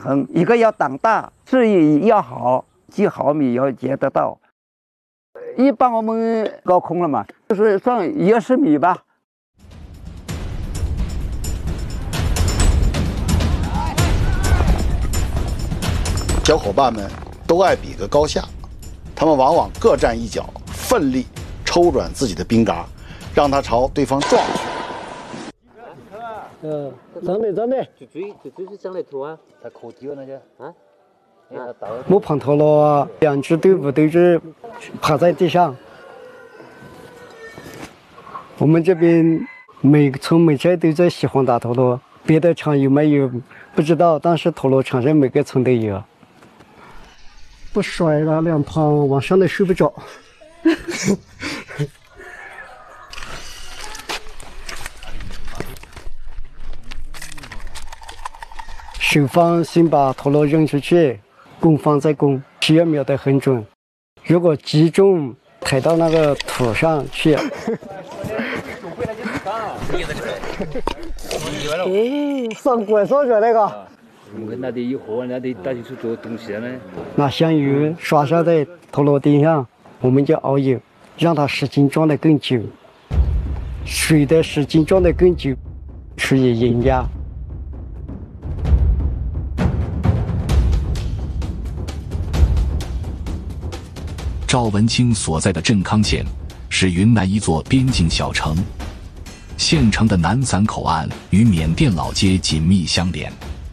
衡，一个要长大，视野要好，几毫米要接得到。一般我们高空了嘛，就是上10米吧。 小伙伴们都爱比个高下，他们往往各站一脚，奋力抽转自己的冰嘎，让它朝对方撞去。 长的， 就追是长得拖啊， 他可低了那些啊。 摸胖头了，2支队伍都是趴在地上。我们这边每村每寨都在喜欢打陀螺，别的场有没有不知道，但是陀螺场上每个村都有。不甩了2趟，晚上都睡不着。守方先把陀螺扔出去，攻方再攻，需要瞄得很准。如果击中抬到那个土上去，上拐上去那个。 我们那里有河，那里打起去做东西呢。 拿香油刷上在陀螺顶上，我们就熬油，让它时间转得更久。水的时间转得更久，除以盐压。 赵文清所在的镇康县是云南一座边境小城，县城的南散口岸与缅甸老街紧密相连。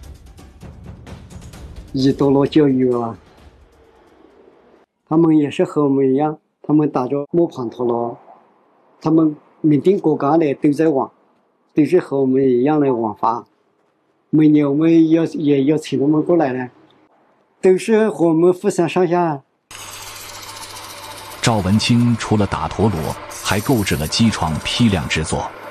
陀螺教育啊，他们也是和我们一样，他们打着磨盘陀螺，他们缅甸国家的都在玩，都是和我们一样的玩法。每年我们也要请他们过来呢，都是和我们互相上下。 赵文清除了打陀螺，还购置了机床批量制作。